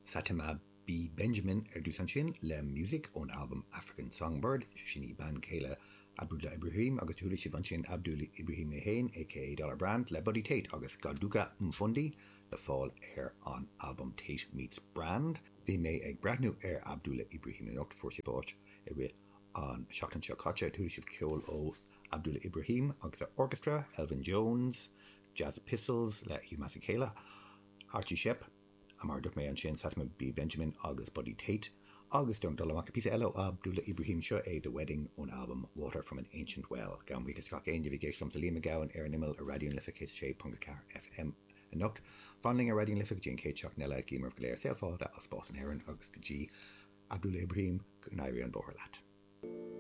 Satima B. Benjamin dús an sin le music ón album African Songbird, sinní ban céile Abdullah Ibrahim agus túla si van sin Abdullah Ibrahim Hain, a.k.a. Dollar Brand, le Buddy Tate agus Galduga Mfundi le fáil an album Tate Meets Brand. Bhí mé ag brathnú Abdullah Ibrahim in ocht fórsa báis I ri an seachtain seo caite túla sibh ceol ó Abdullah Ibrahim agus orchestra, Elvin Jones, Jazz Pistols le Hugh Masekela, Archie Shepp, amar dúirt mé an sin Satima B. Benjamin agus Buddy Tate, agus dom dolamach písa eile Abdullah Ibrahim seo The Wedding ón album Water from an Ancient Well. Gan wichas gach ein de vigéislom sa lima gawan an imil a radio lifa cés sé .car FM a nocht. Fanling a radio lifa Jane Kate Chuck Nella Gamer of Galer Selfada as Boston Heron agus G. Abdullah Ibrahim Gunairi an Boherlat.